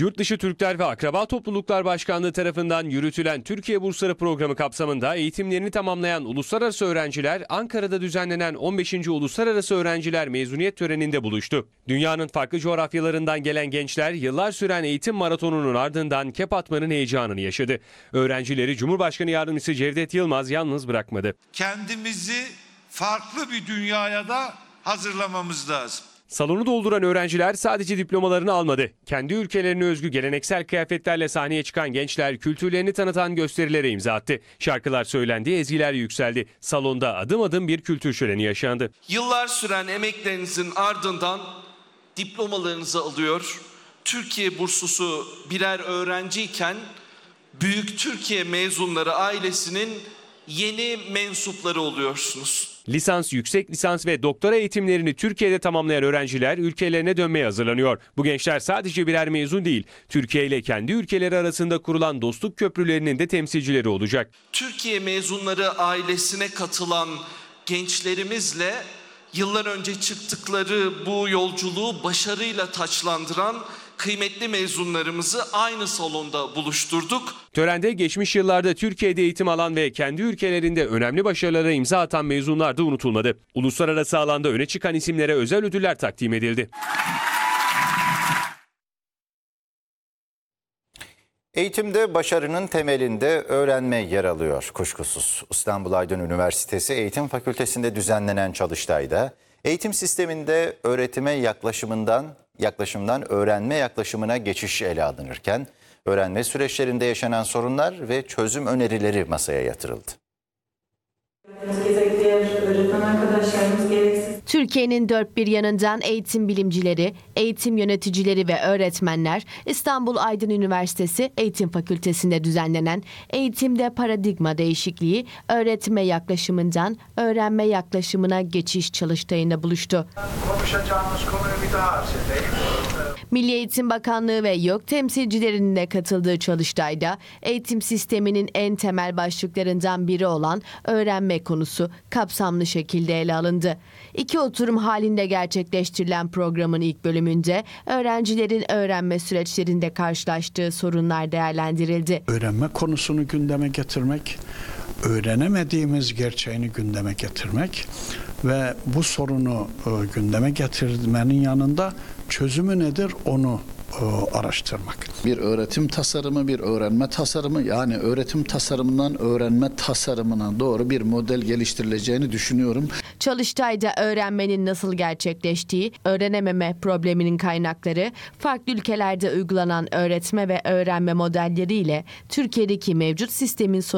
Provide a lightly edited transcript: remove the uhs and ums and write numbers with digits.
Yurtdışı Türkler ve Akraba Topluluklar Başkanlığı tarafından yürütülen Türkiye Bursları programı kapsamında eğitimlerini tamamlayan uluslararası öğrenciler Ankara'da düzenlenen 15. Uluslararası Öğrenciler Mezuniyet Töreni'nde buluştu. Dünyanın farklı coğrafyalarından gelen gençler yıllar süren eğitim maratonunun ardından kep atmanın heyecanını yaşadı. Öğrencileri Cumhurbaşkanı Yardımcısı Cevdet Yılmaz yalnız bırakmadı. Kendimizi farklı bir dünyaya da hazırlamamız lazım. Salonu dolduran öğrenciler sadece diplomalarını almadı. Kendi ülkelerine özgü geleneksel kıyafetlerle sahneye çıkan gençler kültürlerini tanıtan gösterilere imza attı. Şarkılar söylendi, ezgiler yükseldi. Salonda adım adım bir kültür şöleni yaşandı. Yıllar süren emeklerinizin ardından diplomalarınızı alıyor. Türkiye burslusu birer öğrenciyken Büyük Türkiye mezunları ailesinin yeni mensupları oluyorsunuz. Lisans, yüksek lisans ve doktora eğitimlerini Türkiye'de tamamlayan öğrenciler ülkelerine dönmeye hazırlanıyor. Bu gençler sadece birer mezun değil, Türkiye ile kendi ülkeleri arasında kurulan dostluk köprülerinin de temsilcileri olacak. Türkiye mezunları ailesine katılan gençlerimizle yıllar önce çıktıkları bu yolculuğu başarıyla taçlandıran kıymetli mezunlarımızı aynı salonda buluşturduk. Törende geçmiş yıllarda Türkiye'de eğitim alan ve kendi ülkelerinde önemli başarılara imza atan mezunlar da unutulmadı. Uluslararası alanda öne çıkan isimlere özel ödüller takdim edildi. Eğitimde başarının temelinde öğrenme yer alıyor kuşkusuz. İstanbul Aydın Üniversitesi Eğitim Fakültesi'nde düzenlenen çalıştayda eğitim sisteminde öğretime yaklaşımdan öğrenme yaklaşımına geçiş ele alınırken öğrenme süreçlerinde yaşanan sorunlar ve çözüm önerileri masaya yatırıldı. Türkiye'nin dört bir yanından eğitim bilimcileri, eğitim yöneticileri ve öğretmenler İstanbul Aydın Üniversitesi Eğitim Fakültesi'nde düzenlenen Eğitimde Paradigma Değişikliği, Öğretime Yaklaşımından Öğrenme Yaklaşımına Geçiş çalıştayında buluştu. Konuşacağımız konuyu bir daha arz edeyim. Milli Eğitim Bakanlığı ve YÖK temsilcilerinin de katıldığı çalıştayda eğitim sisteminin en temel başlıklarından biri olan öğrenme konusu kapsamlı şekilde ele alındı. İki oturum halinde gerçekleştirilen programın ilk bölümünde öğrencilerin öğrenme süreçlerinde karşılaştığı sorunlar değerlendirildi. Öğrenme konusunu gündeme getirmek, öğrenemediğimiz gerçeğini gündeme getirmek ve bu sorunu gündeme getirmenin yanında çözümü nedir onu araştırmak. Bir öğretim tasarımı, bir öğrenme tasarımı, yani öğretim tasarımından öğrenme tasarımına doğru bir model geliştirileceğini düşünüyorum. Çalıştayda öğrenmenin nasıl gerçekleştiği, öğrenememe probleminin kaynakları, farklı ülkelerde uygulanan öğretme ve öğrenme modelleriyle Türkiye'deki mevcut sistemin